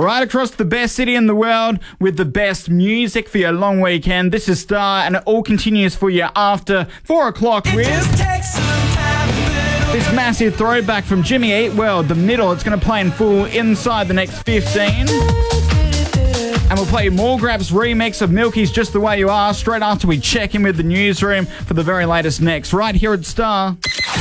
right across the best city in the world with the best music for your long weekend. This is Star, and it all continues for you after 4 o'clock with this massive throwback from Jimmy Eat World, The Middle. It's going to play in full inside the next 15. And we'll play more Grab's remix of Milky's Just the Way You Are straight after we check in with the newsroom for the very latest next, right here at Star.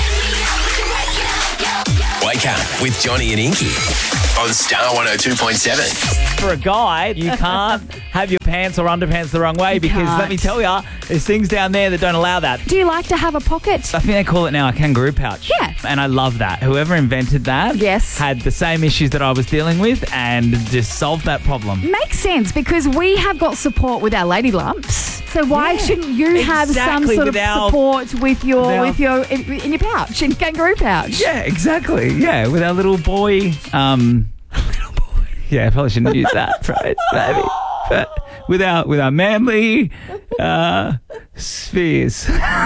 Wake up with Johnny and Inky on Star 102.7. For a guy, you can't have your pants or underpants the wrong way because, let me tell you, there's things down there that don't allow that. Do you like to have a pocket? I think they call it now a kangaroo pouch. Yeah. And I love that. Whoever invented that had the same issues that I was dealing with and just solved that problem. Makes sense because we have got support with our lady lumps. So why shouldn't you have some sort of support with your in your pouch, in your kangaroo pouch? Yeah, exactly. Yeah, with our little boy. Yeah, I probably shouldn't use that phrase, maybe. But with our manly spheres.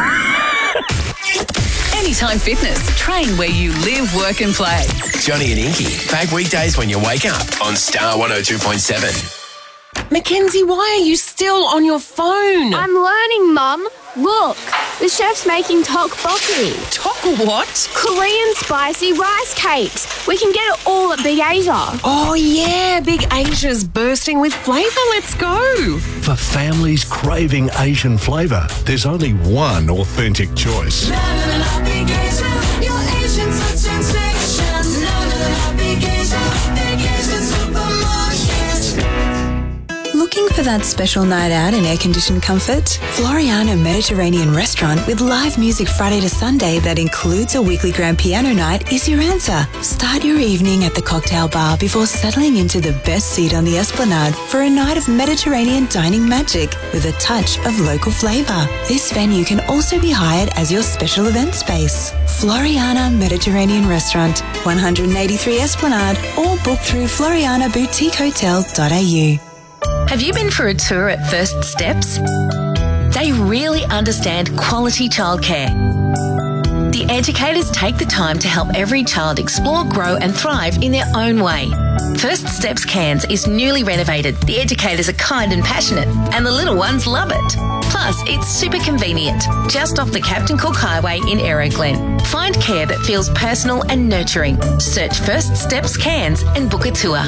Anytime Fitness. Train where you live, work and play. Johnny and Inky, back weekdays when you wake up on Star 102.7. Mackenzie, why are you still on your phone? I'm learning, Mum. Look, the chef's making tteokbokki. Tok what? Korean spicy rice cakes. We can get it all at Big Asia. Oh, yeah, Big Asia's bursting with flavour. Let's go. For families craving Asian flavour, there's only one authentic choice. Big Asia, your Asian touch and section. Big Asia, supermarket. Looking for that special night out in air-conditioned comfort? Floriana Mediterranean Restaurant with live music Friday to Sunday that includes a weekly grand piano night is your answer. Start your evening at the cocktail bar before settling into the best seat on the Esplanade for a night of Mediterranean dining magic with a touch of local flavour. This venue can also be hired as your special event space. Floriana Mediterranean Restaurant, 183 Esplanade, or book through florianaboutiquehotel.au. Have you been for a tour at First Steps? They really understand quality childcare. The educators take the time to help every child explore, grow and thrive in their own way. First Steps Cairns is newly renovated. The educators are kind and passionate and the little ones love it. Plus, it's super convenient, just off the Captain Cook Highway in Aeroglen. Find care that feels personal and nurturing. Search First Steps Cairns and book a tour.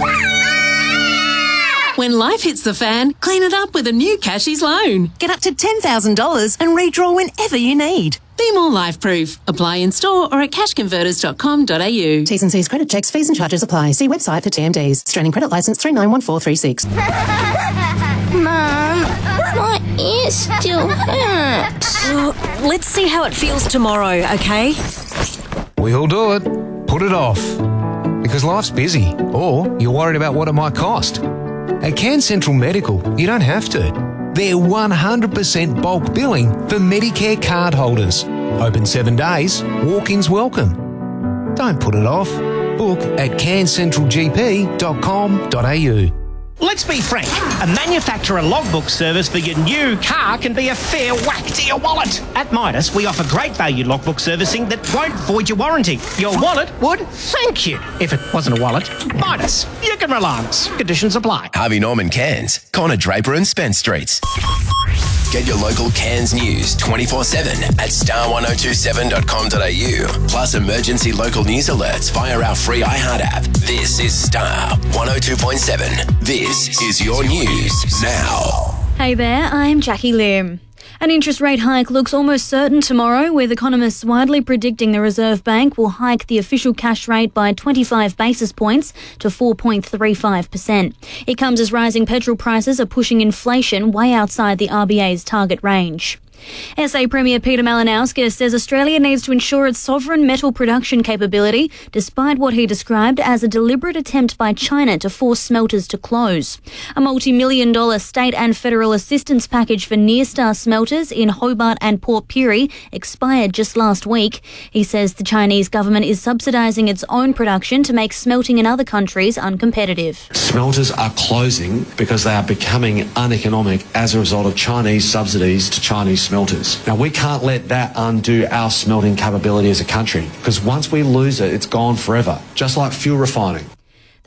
When life hits the fan, clean it up with a new Cashies loan. Get up to $10,000 and redraw whenever you need. Be more life-proof. Apply in store or at cashconverters.com.au. T's and C's credit checks, fees and charges apply. See website for TMDs. Australian Credit Licence 391436. Mum, my ear still hurts. Let's see how it feels tomorrow, okay? We'll do it. Put it off. Because life's busy, or you're worried about what it might cost. At Cairns Central Medical, you don't have to. They're 100% bulk billing for Medicare card holders. Open 7 days, walk-ins welcome. Don't put it off. Book at cairnscentralgp.com.au. Let's be frank, a manufacturer logbook service for your new car can be a fair whack to your wallet. At Midas, we offer great value logbook servicing that won't void your warranty. Your wallet would thank you. If it wasn't a wallet, Midas, you can rely on us. Conditions apply. Harvey Norman Cairns, Connor Draper and Spence Streets. Get your local Cairns news 24/7 at star1027.com.au. Plus emergency local news alerts via our free iHeart app. This is Star 102.7. This is your news now. Hey there, I'm Jackie Lim. An interest rate hike looks almost certain tomorrow, with economists widely predicting the Reserve Bank will hike the official cash rate by 25 basis points to 4.35%. It comes as rising petrol prices are pushing inflation way outside the RBA's target range. SA Premier Peter Malinauskas says Australia needs to ensure its sovereign metal production capability, despite what he described as a deliberate attempt by China to force smelters to close. A multi-million-dollar state and federal assistance package for Nearstar smelters in Hobart and Port Pirie expired just last week. He says the Chinese government is subsidising its own production to make smelting in other countries uncompetitive. Smelters are closing because they are becoming uneconomic as a result of Chinese subsidies to Chinese smelters. Now, we can't let that undo our smelting capability as a country, because once we lose it, it's gone forever, just like fuel refining.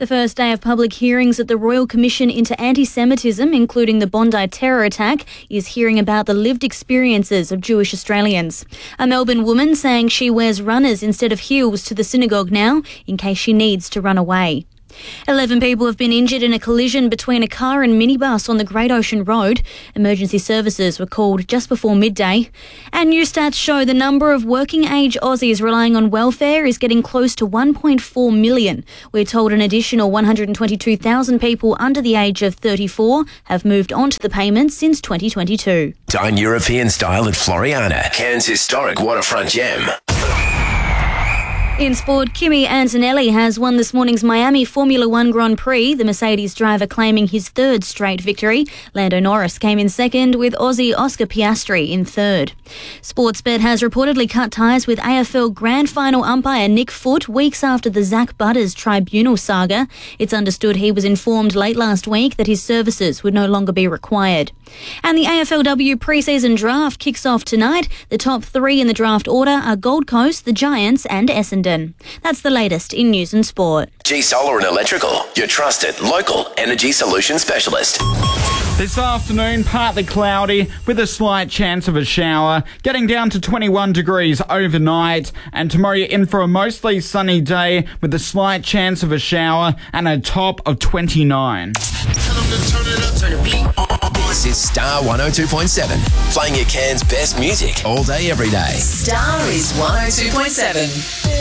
The first day of public hearings at the Royal Commission into Anti-Semitism, including the Bondi terror attack, is hearing about the lived experiences of Jewish Australians. A Melbourne woman saying she wears runners instead of heels to the synagogue now in case she needs to run away. 11 people have been injured in a collision between a car and minibus on the Great Ocean Road. Emergency services were called just before midday. And new stats show the number of working-age Aussies relying on welfare is getting close to 1.4 million. We're told an additional 122,000 people under the age of 34 have moved on to the payments since 2022. Dine European style at Floriana, Cairns' historic waterfront gem. In sport, Kimi Antonelli has won this morning's Miami Formula One Grand Prix, the Mercedes driver claiming his third straight victory. Lando Norris came in second, with Aussie Oscar Piastri in third. Sportsbet has reportedly cut ties with AFL Grand Final umpire Nick Foote weeks after the Zach Butters tribunal saga. It's understood he was informed late last week that his services would no longer be required. And the AFLW pre-season draft kicks off tonight. The top three in the draft order are Gold Coast, the Giants and Essendon. That's the latest in news and sport. G Solar and Electrical, your trusted local energy solution specialist. This afternoon, partly cloudy with a slight chance of a shower, getting down to 21 degrees overnight. And tomorrow you're in for a mostly sunny day with a slight chance of a shower and a top of 29. This is Star 102.7, playing your Cairns' best music all day, every day. Star is 102.7.